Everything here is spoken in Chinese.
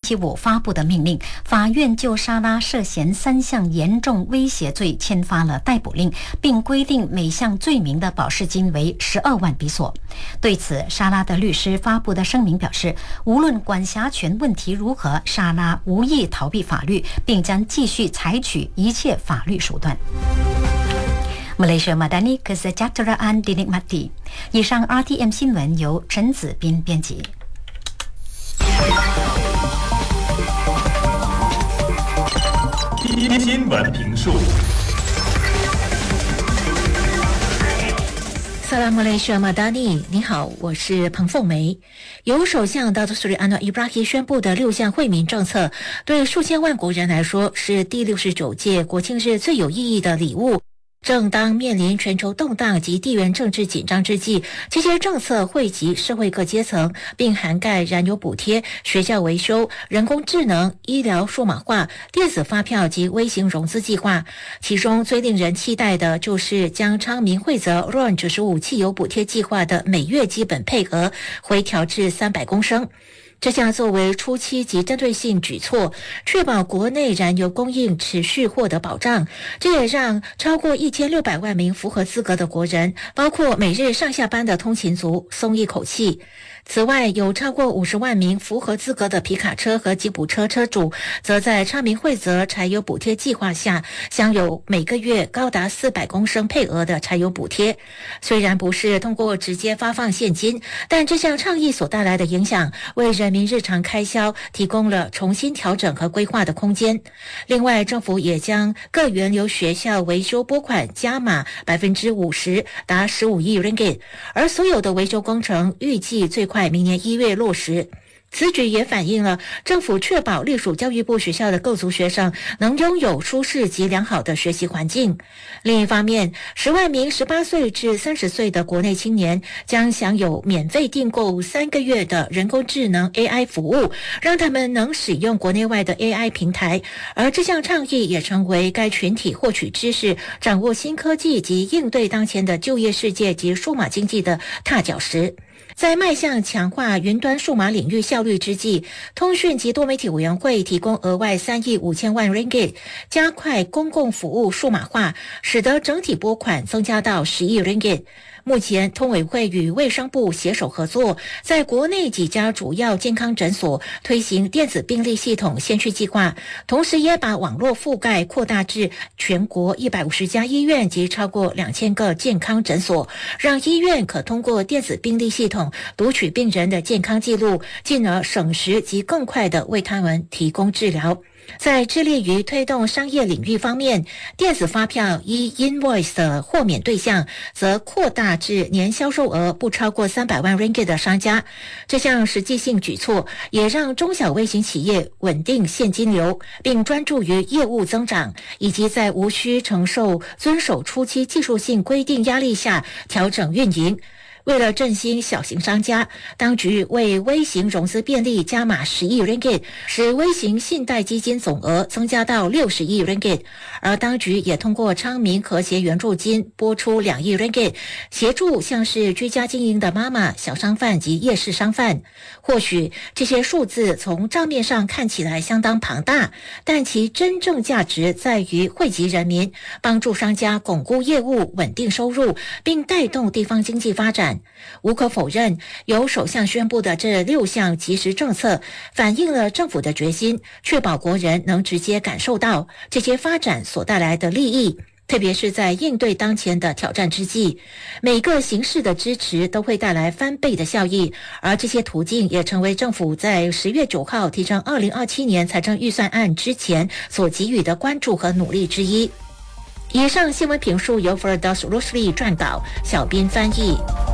期五发布的命令，法院就莎拉涉嫌3项严重威胁罪签发了逮捕令，并规定每项罪名的保释金为12万比索。对此，莎拉的律师发布的声明表示，无论管辖权问题如何，莎拉无意逃避法律，并将继续采取一切法律手段。Malaysia Madani Kesejahteraan dinikmati。以上 RTM 新闻由陈子斌编辑。 新闻评述。 萨拉姆雷什马达尼，你好，我是彭凤梅。由首相达图斯里安诺伊布拉希宣布的6项惠民政策，对数千万国人来说是第69届国庆日最有意义的礼物。正当面临全球动荡及地缘政治紧张之际，这些政策惠及社会各阶层，并涵盖燃油补贴、学校维修、人工智能、医疗数码化、电子发票及微型融资计划。其中最令人期待的就是将昌明惠泽 RON 95汽油补贴计划的每月基本配额回调至300公升。这项作为初期及针对性举措，确保国内燃油供应持续获得保障。这也让超过1600万名符合资格的国人，包括每日上下班的通勤族，松一口气。此外，有超过50万名符合资格的皮卡车和吉普车车主，则在昌明惠泽柴油补贴计划下，享有每个月高达400公升配额的柴油补贴。虽然不是通过直接发放现金，但这项倡议所带来的影响，为人民日常开销提供了重新调整和规划的空间。另外，政府也将各原流学校维修拨款加码50%，达15亿 ringgit， 而所有的维修工程预计最快明年1月落实。此举也反映了政府确保隶属教育部学校的各族学生能拥有舒适及良好的学习环境。另一方面，10万名18岁至30岁的国内青年将享有免费订购3个月的人工智能 AI 服务，让他们能使用国内外的 AI 平台。而这项倡议也成为该群体获取知识、掌握新科技及应对当前的就业世界及数码经济的踏脚石。在迈向强化云端数码领域效率之际，通讯及多媒体委员会提供额外3亿5千万 ringgit， 加快公共服务数码化，使得整体拨款增加到10亿 ringgit。目前，通委会与卫生部携手合作，在国内几家主要健康诊所推行电子病历系统先驱计划，同时也把网络覆盖扩大至全国150家医院及超过2000个健康诊所，让医院可通过电子病历系统读取病人的健康记录，进而省时及更快地为他们提供治疗。在致力于推动商业领域方面，电子发票 e-invoice 的豁免对象则扩大至年销售额不超过300万 ringgit 的商家。这项实际性举措也让中小微型企业稳定现金流，并专注于业务增长，以及在无需承受遵守初期技术性规定压力下调整运营。为了振兴小型商家，当局为微型融资便利加码10亿 ringgit， 使微型信贷基金总额增加到60亿 ringgit。而当局也通过昌明和谐援助金拨出2亿 ringgit， 协助像是居家经营的妈妈、小商贩及夜市商贩。或许这些数字从账面上看起来相当庞大，但其真正价值在于惠及人民，帮助商家巩固业务、稳定收入，并带动地方经济发展。无可否认，由首相宣布的这6项及时政策反映了政府的决心，确保国人能直接感受到这些发展所带来的利益。特别是在应对当前的挑战之际，每个形式的支持都会带来翻倍的效益，而这些途径也成为政府在10月9号提呈2027年财政预算案之前所给予的关注和努力之一。以上新闻评述由 Ferdas Rusli 撰稿，小编翻译。